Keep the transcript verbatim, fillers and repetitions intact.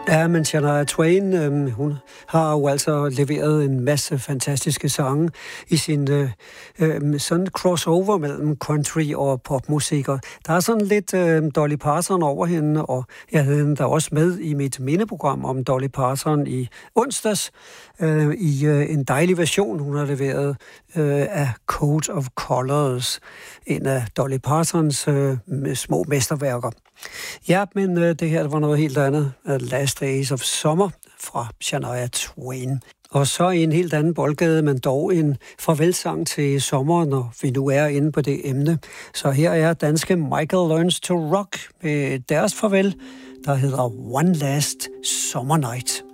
Ja, men Shania Twain, øh, hun har jo altså leveret en masse fantastiske sange i sin øh, øh, sådan crossover mellem country og popmusik. Og der er sådan lidt øh, Dolly Parton over hende, og jeg havde hende der også med i mit mindeprogram om Dolly Parton i onsdags øh, i øh, en dejlig version, hun har leveret øh, af Coat of Colors, en af Dolly Partons øh, små mesterværker. Ja, men øh, det her var noget helt andet. Last Days of Summer fra Shania Twain. Og så i en helt anden boldgade, men dog en farvelsang til sommeren, når vi nu er inde på det emne. Så her er danske Michael Learns to Rock med deres farvel, der hedder One Last Summer Night.